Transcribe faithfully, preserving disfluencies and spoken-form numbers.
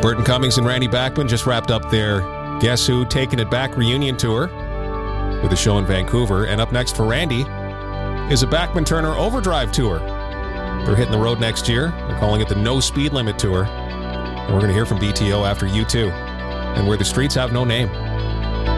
Burton Cummings and Randy Bachman just wrapped up their Guess Who Taking It Back reunion tour with a show in Vancouver. And up next for Randy is a Bachman Turner Overdrive tour. They're hitting the road next year. They're calling it the No Speed Limit Tour. And we're going to hear from B T O after U two and Where the Streets Have No Name.